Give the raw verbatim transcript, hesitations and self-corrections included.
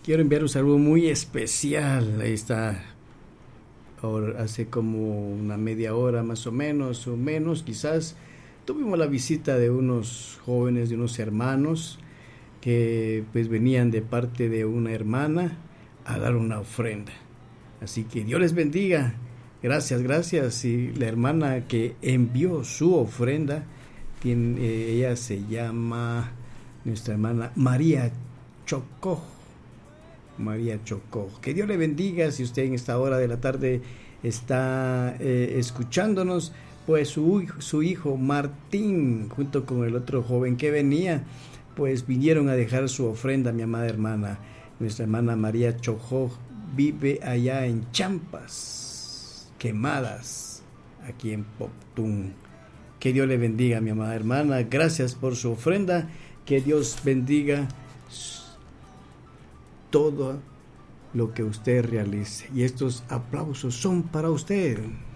Quiero enviar un saludo muy especial. Ahí está, ahora, hace como una media hora más o menos, o menos quizás, tuvimos la visita de unos jóvenes, de unos hermanos, que pues venían de parte de una hermana a dar una ofrenda. Así que Dios les bendiga. Gracias, gracias. Y la hermana que envió su ofrenda, tiene, eh, ella se llama, nuestra hermana María Chocó. María Chocó. Que Dios le bendiga. Si usted en esta hora de la tarde está eh, escuchándonos, pues su, su hijo Martín, junto con el otro joven que venía, pues vinieron a dejar su ofrenda. Mi amada hermana, nuestra hermana María Chocó, vive allá en Champas, Quemadas, aquí en Poptún. Que Dios le bendiga, mi amada hermana. Gracias por su ofrenda. Que Dios bendiga todo lo que usted realice. Y estos aplausos son para usted.